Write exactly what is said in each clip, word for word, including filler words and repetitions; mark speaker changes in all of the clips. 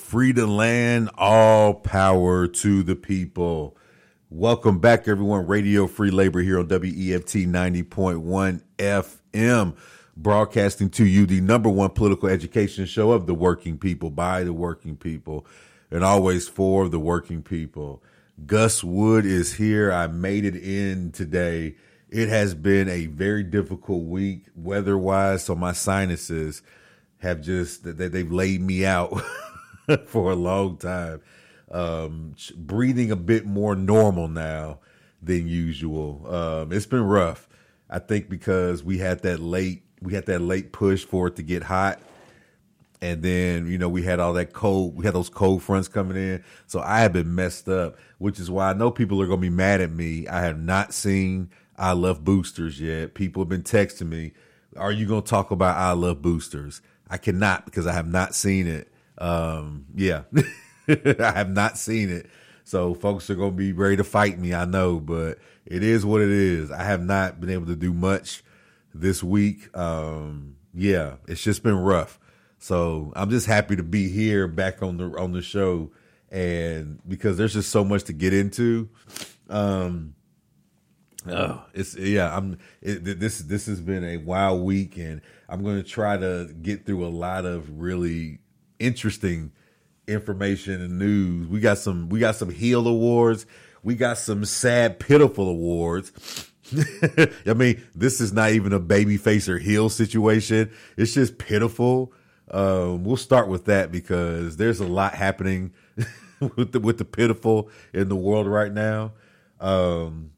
Speaker 1: free to land, all power to the people. Welcome back, everyone. Radio Free Labor here on W E F T ninety point one F M, broadcasting to you the number one political education show of the working people, by the working people, and always for the working people. Gus Wood is here. I made it in today. It has been a very difficult week weather-wise, so my sinuses have just, they've laid me out for a long time. Um, breathing a bit more normal now than usual. Um, it's been rough. I think because we had that late, we had that late push for it to get hot. And then, you know, we had all that cold, we had those cold fronts coming in. So I have been messed up, which is why I know people are going to be mad at me. I have not seen I Love Boosters yet. People have been texting me, are you going to talk about I Love Boosters? I cannot because I have not seen it. Um, yeah. I have not seen it. So folks are going to be ready to fight me, I know, but it is what it is. I have not been able to do much this week. Um, yeah, it's just been rough. So I'm just happy to be here back on the on the show, and because there's just so much to get into. Um, oh, it's yeah. I'm it, this this has been a wild week, and I'm going to try to get through a lot of really interesting information and news. We got some we got some heel awards. We got some sad, pitiful awards. I mean, this is not even a babyface or heel situation. It's just pitiful. Um, we'll start with that because there's a lot happening with the with the pitiful in the world right now. Um,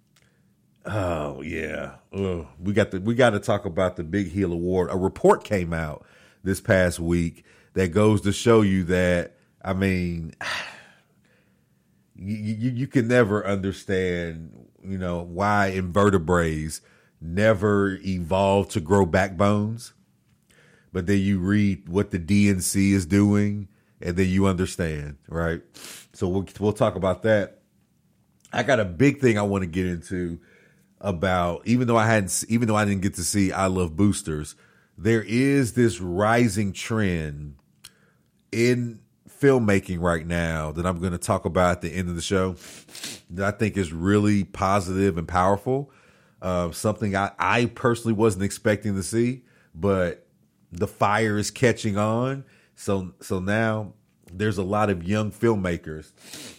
Speaker 1: oh yeah, Ugh. we got the we got to talk about the Big Heel Award. A report came out this past week that goes to show you that. I mean, you, you you can never understand, you know, why invertebrates never evolved to grow backbones. But then you read what the D N C is doing, and then you understand, right? So we'll we'll talk about that. I got a big thing I want to get into about, even though I hadn't, even though I didn't get to see I Love Boosters, there is this rising trend in filmmaking right now that I'm going to talk about at the end of the show that I think is really positive and powerful. Uh, something I, I personally wasn't expecting to see, but the fire is catching on. So, so now there's a lot of young filmmakers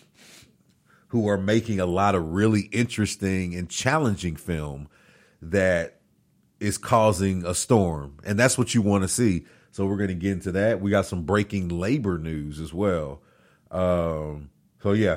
Speaker 1: who are making a lot of really interesting and challenging film that is causing a storm. And that's what you want to see. So we're going to get into that. We got some breaking labor news as well. Um, so yeah.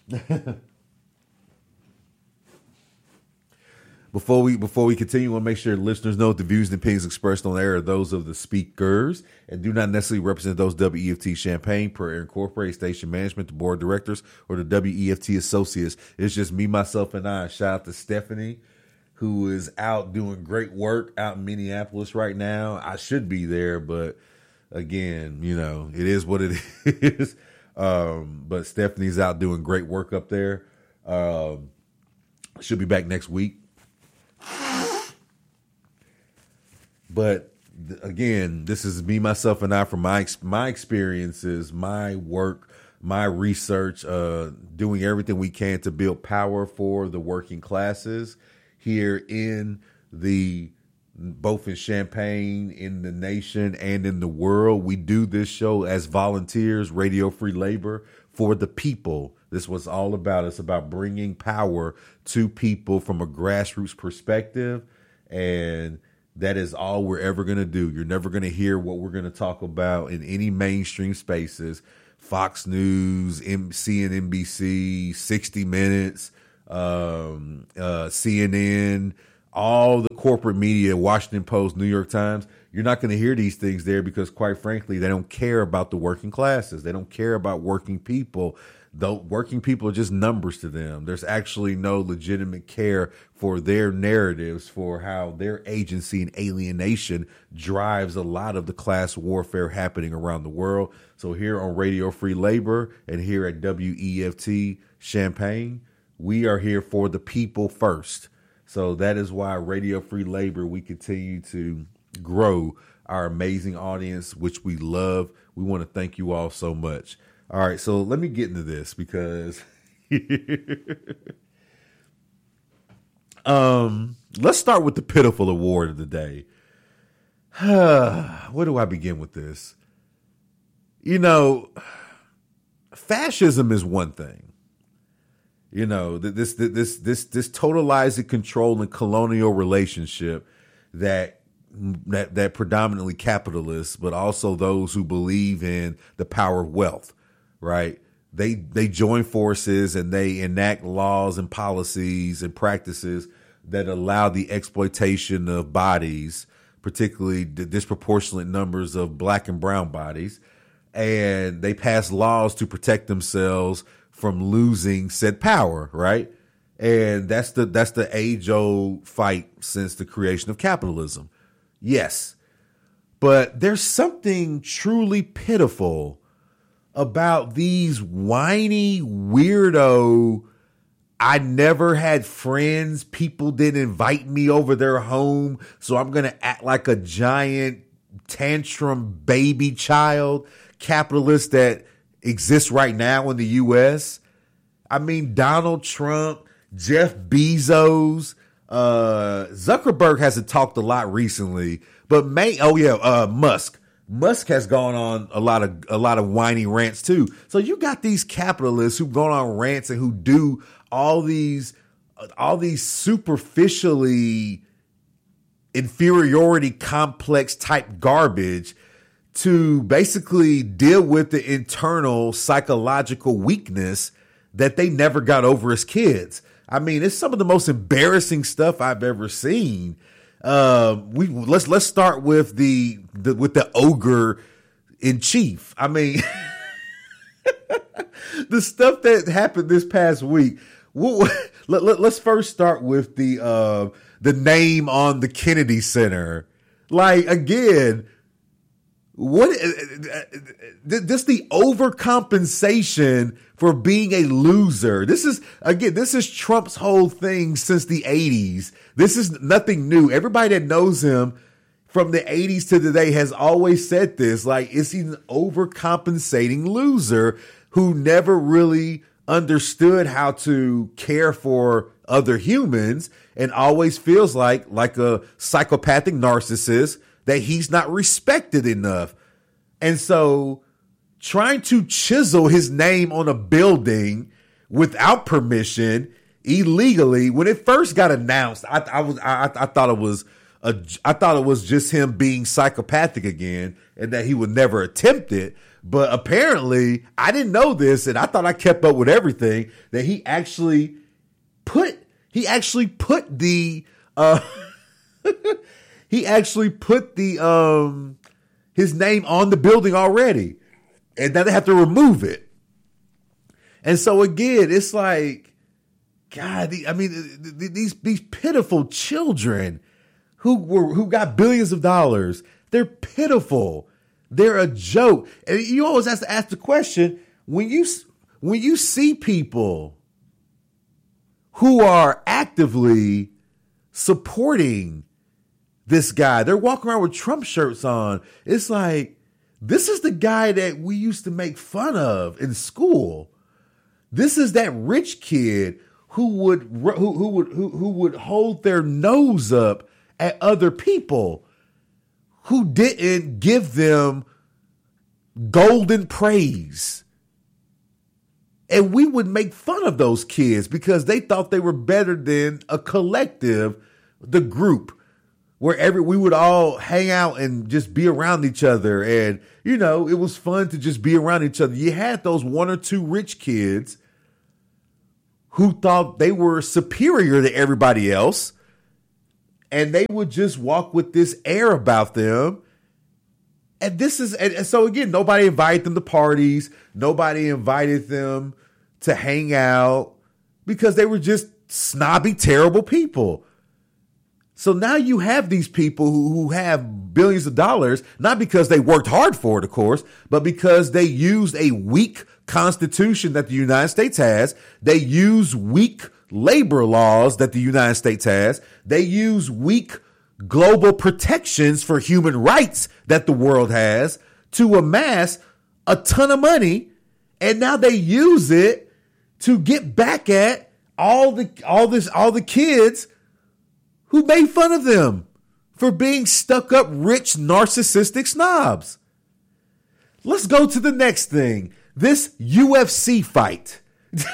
Speaker 1: Before we before we continue, I want to make sure listeners know the views and opinions expressed on air are those of the speakers and do not necessarily represent those W E F T Champaign, Per Air Incorporated, station management, the board of directors, or the W E F T associates. It's just me, myself, and I. Shout out to Stephanie, who is out doing great work out in Minneapolis right now. I should be there, but again, you know, it is what it is. Um, but Stephanie's out doing great work up there. Um, she'll be back next week. But again, this is me, myself, and I from my my experiences, my work, my research, uh, doing everything we can to build power for the working classes here in the, both in Champaign, in the nation, and in the world. We do this show as volunteers, Radio Free Labor, for the people. This was all about. It's about bringing power to people from a grassroots perspective, and that is all we're ever going to do. You're never going to hear what we're going to talk about in any mainstream spaces. Fox News, C N N, N B C, sixty minutes, um, uh, C N N, all the corporate media, Washington Post, New York Times. You're not going to hear these things there because, quite frankly, they don't care about the working classes. They don't care about working people. Though working people are just numbers to them. There's actually no legitimate care for their narratives, for how their agency and alienation drives a lot of the class warfare happening around the world. So here on Radio Free Labor and here at W E F T Champaign, we are here for the people first. So that is why Radio Free Labor, we continue to grow our amazing audience, which we love. We want to thank you all so much. All right, so let me get into this because um, let's start with the pitiful award of the day. Where do I begin with this? You know, fascism is one thing. You know, this this this this totalizing control and colonial relationship that that that predominantly capitalists, but also those who believe in the power of wealth, right? They they join forces and they enact laws and policies and practices that allow the exploitation of bodies, particularly the disproportionate numbers of black and brown bodies. And they pass laws to protect themselves from losing said power, right? And that's the that's the age-old fight since the creation of capitalism. Yes, but there's something truly pitiful about these whiny, weirdo, I never had friends, people didn't invite me over their home, so I'm going to act like a giant tantrum baby child capitalist that exists right now in the U S. I mean, Donald Trump, Jeff Bezos, uh, Zuckerberg hasn't talked a lot recently, but may, oh yeah, uh, Musk. Musk has gone on a lot of, a lot of whiny rants too. So you got these capitalists who've gone on rants and who do all these, all these superficially inferiority complex type garbage to basically deal with the internal psychological weakness that they never got over as kids. I mean, it's some of the most embarrassing stuff I've ever seen. Uh, we let's let's start with the, the with the ogre in chief. I mean, the stuff that happened this past week. We'll, let, let, let's first start with the uh, the name on the Kennedy Center. Like again. What this the overcompensation for being a loser. This is again, this is Trump's whole thing since the eighties. This is nothing new. Everybody that knows him from the eighties to today has always said this. Like, is he an overcompensating loser who never really understood how to care for other humans and always feels like like a psychopathic narcissist that he's not respected enough. And so trying to chisel his name on a building without permission, illegally, when it first got announced, I, I was I, I thought it was a, I thought it was just him being psychopathic again and that he would never attempt it. But apparently I didn't know this, and I thought I kept up with everything, that he actually put he actually put the uh He actually put the um his name on the building already, and now they have to remove it. And so again, it's like, God, the, I mean, the, these these pitiful children who were who got billions of dollars, they're pitiful. They're a joke. And you always have to ask the question, when you when you see people who are actively supporting this guy, they're walking around with Trump shirts on. It's like, this is the guy that we used to make fun of in school. This is that rich kid who would who, who would who, who would hold their nose up at other people who didn't give them golden praise. And we would make fun of those kids because they thought they were better than a collective, the group, where every we would all hang out and just be around each other. And, you know, it was fun to just be around each other. You had those one or two rich kids who thought they were superior to everybody else, and they would just walk with this air about them. And this is, and so again, nobody invited them to parties. Nobody invited them to hang out because they were just snobby, terrible people. So now you have these people who, who have billions of dollars, not because they worked hard for it, of course, but because they used a weak constitution that the United States has. They use weak labor laws that the United States has. They use weak global protections for human rights that the world has to amass a ton of money And now they use it to get back at all the all this all the kids who made fun of them for being stuck up rich narcissistic snobs. Let's go to the next thing. This U F C fight.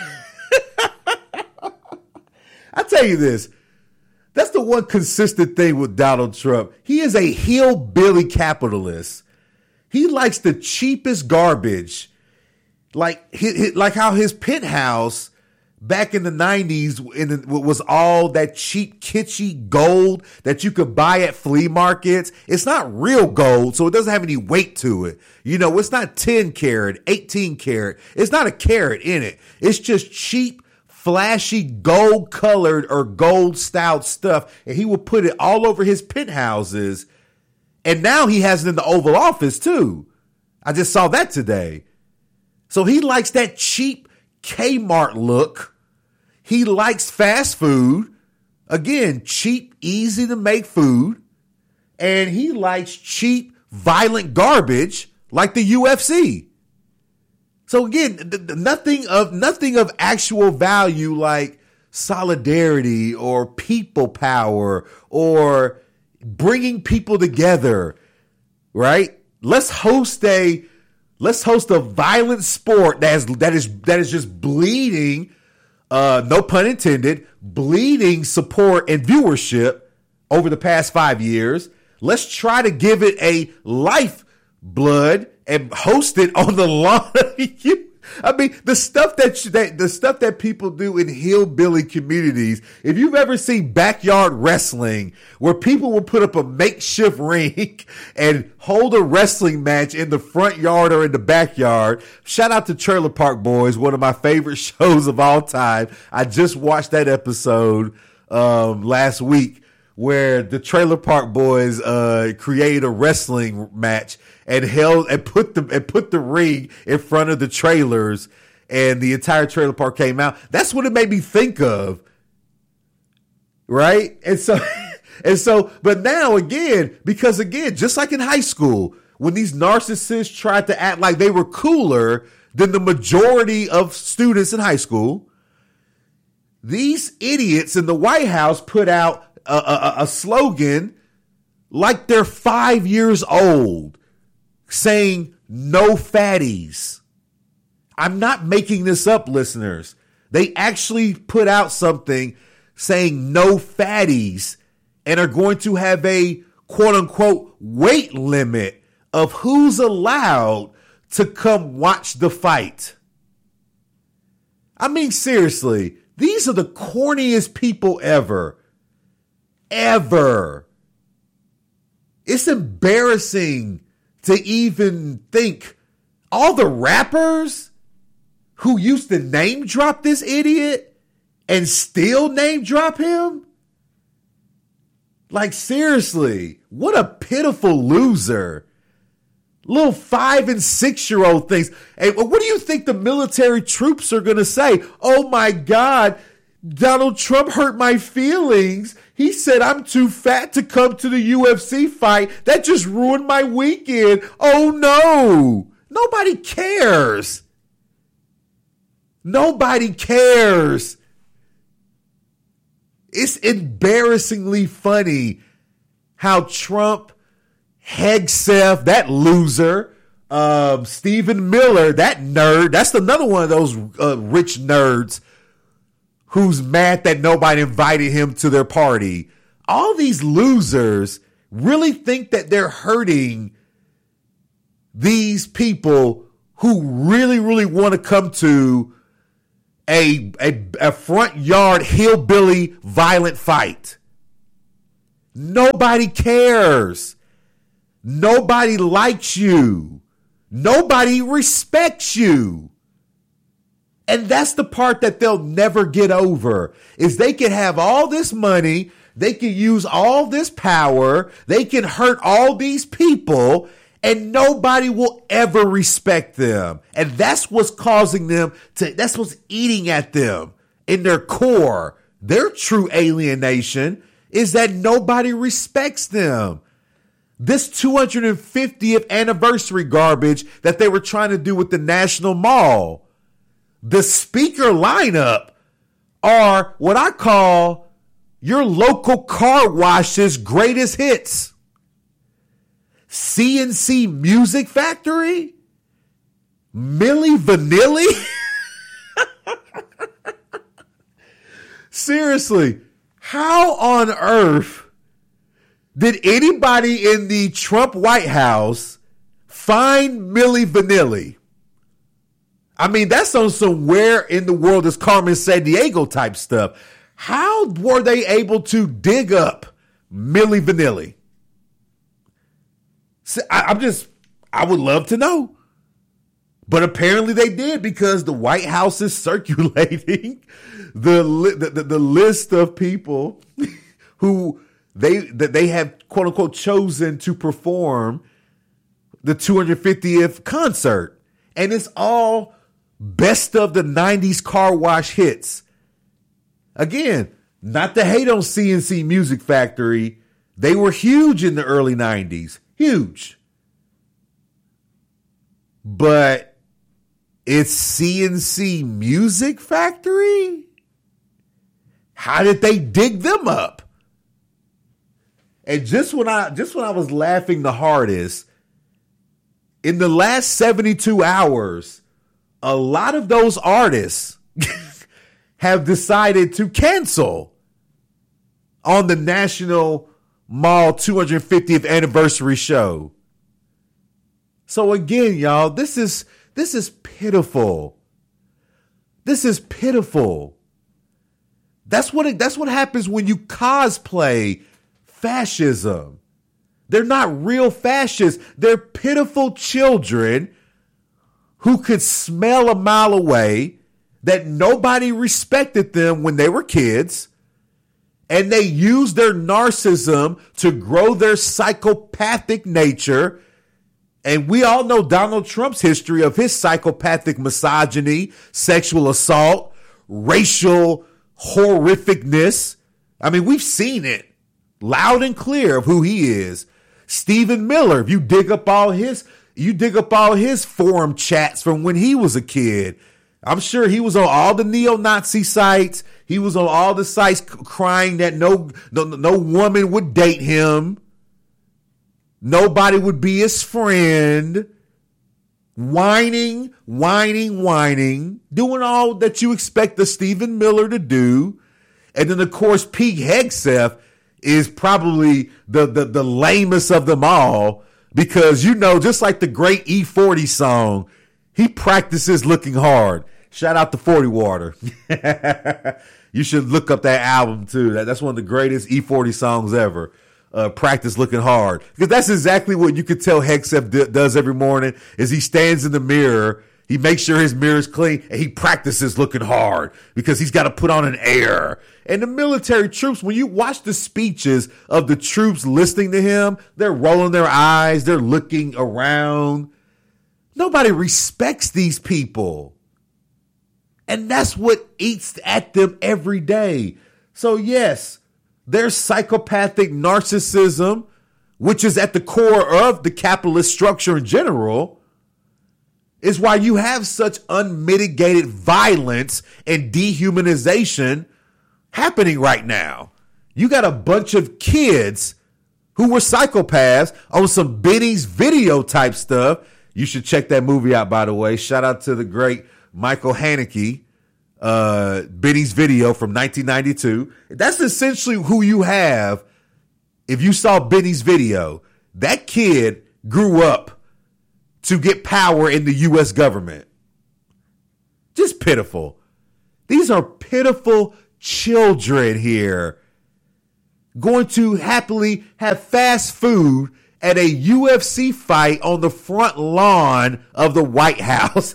Speaker 1: I tell you this. That's the one consistent thing with Donald Trump. He is a hillbilly capitalist. He likes the cheapest garbage. Like, like how his penthouse back in the nineties in the, was all that cheap, kitschy gold that you could buy at flea markets. It's not real gold, so it doesn't have any weight to it. You know, it's not ten karat, eighteen karat. It's not a carat in it. It's just cheap, flashy, gold colored or gold styled stuff. And he will put it all over his penthouses. And now he has it in the Oval Office too. I just saw that today. So he likes that cheap Kmart look. He likes fast food. Again, cheap, easy to make food. And he likes cheap, violent garbage like the U F C. So again, th- th- nothing of nothing of actual value like solidarity or people power or bringing people together, right? Let's host a let's host a violent sport that is that is that is just bleeding, uh, no pun intended, bleeding support and viewership over the past five years. Let's try to give it a lifeblood and host it on the lawn. I mean, the stuff that, that the stuff that people do in hillbilly communities. If you've ever seen backyard wrestling, where people will put up a makeshift ring and hold a wrestling match in the front yard or in the backyard. Shout out to Trailer Park Boys, one of my favorite shows of all time. I just watched that episode um, last week, where the Trailer Park Boys uh, created a wrestling match and held and put the and put the ring in front of the trailers, and the entire trailer park came out. That's what it made me think of, right? And so, and so, but now again, because again, just like in high school, when these narcissists tried to act like they were cooler than the majority of students in high school, these idiots in the White House put out a, a, a slogan like they're five years old, saying no fatties. I'm not making this up, listeners. They actually put out something saying no fatties and are going to have a quote unquote weight limit of who's allowed to come watch the fight. I mean, seriously, these are the corniest people ever. Ever. It's embarrassing to even think all the rappers who used to name drop this idiot and still name drop him. Like, seriously, what a pitiful loser. Little five and six year old things. Hey, what do you think the military troops are going to say? Oh my God, Donald Trump hurt my feelings. He said I'm too fat to come to the U F C fight. That just ruined my weekend. Oh no. Nobody cares. Nobody cares. It's embarrassingly funny how Trump, Hegseth, that loser, um, Stephen Miller, that nerd, that's another one of those uh, rich nerds who's mad that nobody invited him to their party. All these losers really think that they're hurting these people who really, really want to come to a, a, a front yard hillbilly violent fight. Nobody cares. Nobody likes you. Nobody respects you. And that's the part that they'll never get over, is they can have all this money. They can use all this power. They can hurt all these people and nobody will ever respect them. And that's what's causing them to, that's what's eating at them in their core. Their true alienation is that nobody respects them. this two hundred fiftieth anniversary garbage that they were trying to do with the National Mall. The speaker lineup are what I call your local car wash's greatest hits. C N C Music Factory? Milli Vanilli? Seriously, how on earth did anybody in the Trump White House find Milli Vanilli? I mean, that's on some where in the world is Carmen Sandiego type stuff. How were they able to dig up Milli Vanilli? See, I, I'm just, I would love to know. But apparently they did, because the White House is circulating the, the, the, the list of people who they that they have, quote unquote, chosen to perform the two hundred fiftieth concert. And it's all best of the nineties car wash hits. Again, not to hate on C N C Music Factory. They were huge in the early nineties. Huge. But it's C N C Music Factory? How did they dig them up? And just when I just when I was laughing the hardest, in the last seventy-two hours, a lot of those artists have decided to cancel on the National Mall two hundred fiftieth anniversary show. So again, y'all, this is this is pitiful. This is pitiful. That's what it, that's what happens when you cosplay fascism. They're not real fascists. They're pitiful children who could smell a mile away that nobody respected them when they were kids. And they use their narcissism to grow their psychopathic nature. And we all know Donald Trump's history of his psychopathic misogyny, sexual assault, racial horrificness. I mean, we've seen it loud and clear of who he is. Stephen Miller, if you dig up all his, you dig up all his forum chats from when he was a kid. I'm sure he was on all the neo-Nazi sites. He was on all the sites crying that no, no, no woman would date him. Nobody would be his friend. Whining, whining, whining, doing all that you expect the Stephen Miller to do. And then, of course, Pete Hegseth is probably the, the, the lamest of them all, because, you know, just like the great E forty song, he practices looking hard. Shout out to forty Water. You should look up that album, too. That, that's one of the greatest E forty songs ever. Uh, practice looking hard, because that's exactly what you could tell Hegseth d- does every morning. Is he stands in the mirror, he makes sure his mirror is clean, and he practices looking hard because he's got to put on an air. And the military troops, when you watch the speeches of the troops listening to him, they're rolling their eyes, they're looking around. Nobody respects these people, and that's what eats at them every day. So yes, their psychopathic narcissism, which is at the core of the capitalist structure in general, is why you have such unmitigated violence and dehumanization happening right now. You got a bunch of kids who were psychopaths on some Benny's Video type stuff. You should check that movie out, by the way. Shout out to the great Michael Haneke. Uh, Benny's Video from nineteen ninety-two. That's essentially who you have. If you saw Benny's Video, that kid grew up to get power in the U S government. Just pitiful. These are pitiful children here going to happily have fast food at a U F C fight on the front lawn of the White House.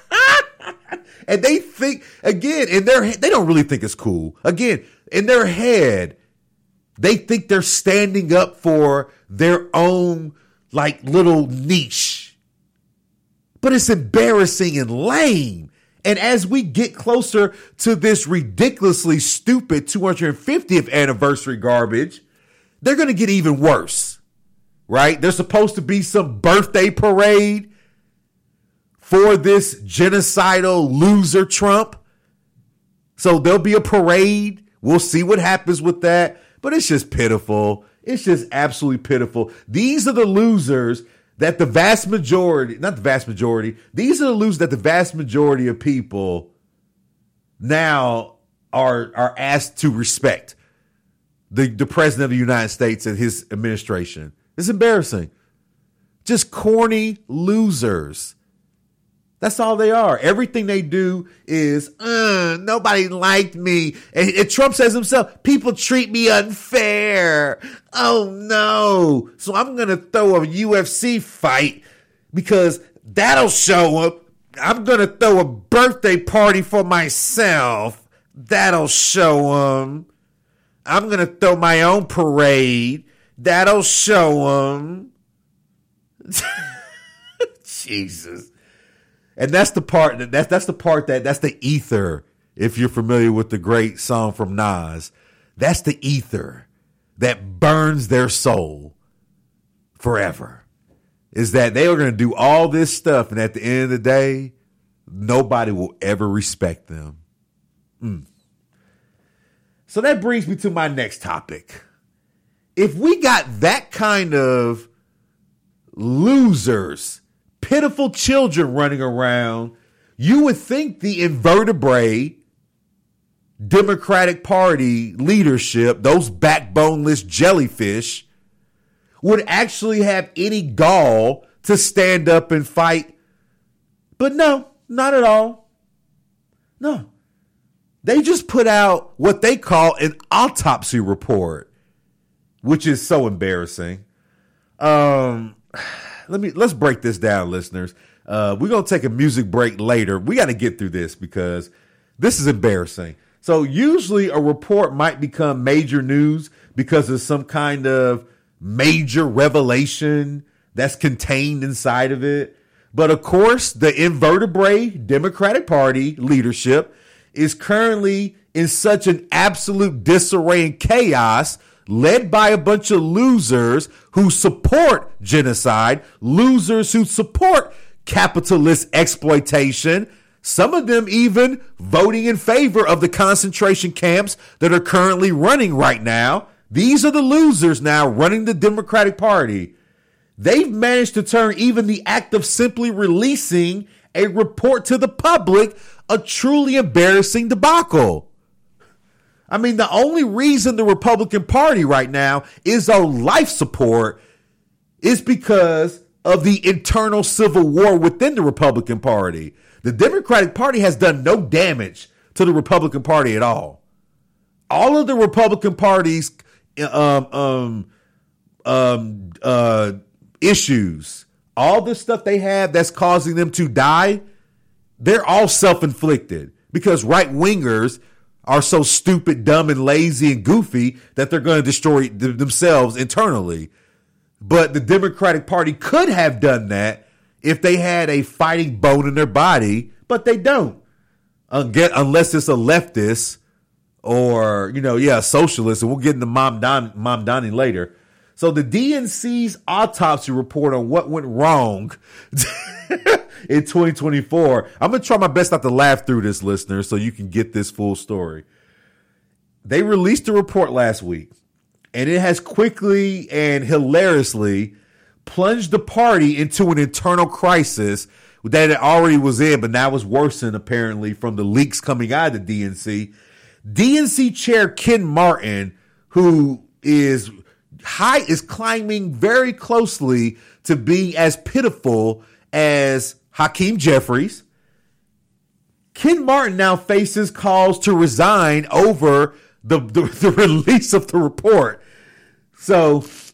Speaker 1: And they think, again, in their head, they don't really think it's cool. Again, in their head, they think they're standing up for their own, like, little niche. But it's embarrassing and lame. And as we get closer to this ridiculously stupid two hundred fiftieth anniversary garbage, they're going to get even worse. right? There's supposed to be some birthday parade for this genocidal loser Trump. So there'll be a parade. We'll see what happens with that. But it's just pitiful. It's just absolutely pitiful. These are the losers that the vast majority, not the vast majority, these are the losers that the vast majority of people now are, are asked to respect. The, the president of the United States and his administration. It's embarrassing. Just corny losers. That's all they are. Everything they do is, uh, nobody liked me. And, and Trump says himself, people treat me unfair. Oh, no. So I'm going to throw a U F C fight because that'll show them. I'm going to throw a birthday party for myself. That'll show them. I'm going to throw my own parade. That'll show them. Jesus. And that's the part that that's, that's the part that that's the ether. If you're familiar with the great song from Nas, that's the ether that burns their soul forever. Is that they are going to do all this stuff. And at the end of the day, nobody will ever respect them. Mm. So that brings me to my next topic. If we got that kind of losers, pitiful children running around, you would think the invertebrate Democratic Party leadership, those backboneless jellyfish, would actually have any gall to stand up and fight. But no, not at all. No. They just put out what they call an autopsy report, which is so embarrassing. Um, let me let's break this down, listeners. Uh, we're gonna take a music break later. We got to get through this because this is embarrassing. So usually a report might become major news because of some kind of major revelation that's contained inside of it. But of course, the invertebrate Democratic Party leadership is currently in such an absolute disarray and chaos, led by a bunch of losers who support genocide, losers who support capitalist exploitation, some of them even voting in favor of the concentration camps that are currently running right now. These are the losers now running the Democratic Party. They've managed to turn even the act of simply releasing a report to the public a truly embarrassing debacle. I mean, the only reason the Republican Party right now is on life support is because of the internal civil war within the Republican Party. The Democratic Party has done no damage to the Republican Party at all. All of the Republican Party's um, um, um, uh, issues, all the stuff they have that's causing them to die, they're all self-inflicted because right-wingers are so stupid, dumb, and lazy and goofy that they're going to destroy th- themselves internally. But the Democratic Party could have done that if they had a fighting bone in their body, but they don't. Unless it's a leftist or, you know, yeah, a socialist, and we'll get into Mom Don- Mom Donnie later. So the D N C's autopsy report on what went wrong in twenty twenty-four. I'm going to try my best not to laugh through this, listener, so you can get this full story. They released a report last week, and it has quickly and hilariously plunged the party into an internal crisis that it already was in, but now was worsened apparently from the leaks coming out of the D N C. D N C chair Ken Martin, who is high, is climbing very closely to being as pitiful as Hakeem Jeffries. Ken Martin now faces calls to resign over the, the, the release of the report. So